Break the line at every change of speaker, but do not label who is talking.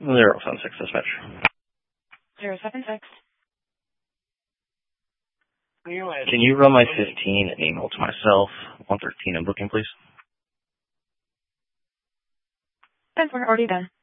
076 dispatch.
076.
Can you run my 15 and email to myself, 113 and booking, please?
10-4, already done.